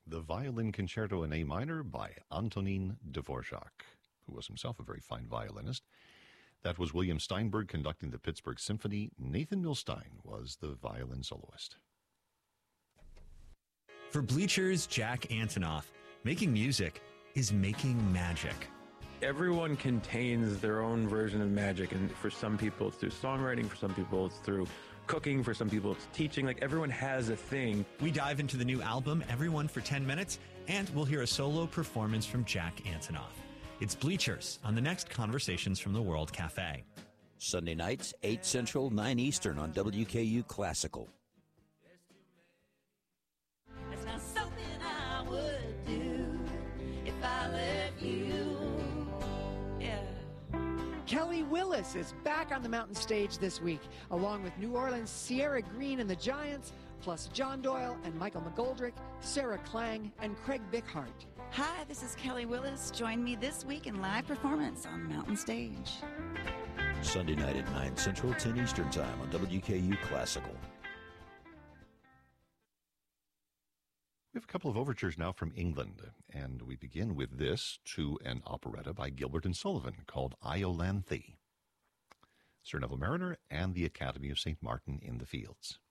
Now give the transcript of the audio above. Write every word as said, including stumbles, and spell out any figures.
the Violin Concerto in A minor by Antonin Dvorak, who was himself a very fine violinist. That was William Steinberg conducting the Pittsburgh Symphony. Nathan Milstein was the violin soloist. For Bleachers, Jack Antonoff, making music is making magic. Everyone contains their own version of magic, and for some people it's through songwriting, for some people it's through cooking, for some people it's teaching. Like, everyone has a thing. We dive into the new album, Everyone for ten minutes, and we'll hear a solo performance from Jack Antonoff. It's Bleachers on the next Conversations from the World Cafe. Sunday nights, eight Central, nine Eastern on W K U Classical. It's not something I would do if I let you. Yeah. Kelly Willis is back on the mountain stage this week, along with New Orleans' Sierra Green and the Giants, plus John Doyle and Michael McGoldrick, Sarah Klang, and Craig Bickhart. Hi, this is Kelly Willis. Join me this week in live performance on Mountain Stage. Sunday night at nine Central, ten Eastern Time on W K U Classical. We have a couple of overtures now from England, and we begin with this to an operetta by Gilbert and Sullivan called Iolanthe, Sir Neville Mariner and the Academy of Saint Martin in the Fields.